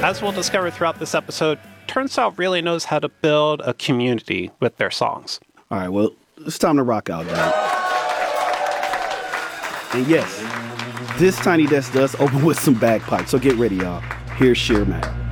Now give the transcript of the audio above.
as we'll discover throughout this episode, Turnstile really knows how to build a community with their songs. All right, well, it's time to rock out, Dad. And yes, this Tiny Desk does open with some bagpipes, so get ready, y'all. Here's Sheer Mac.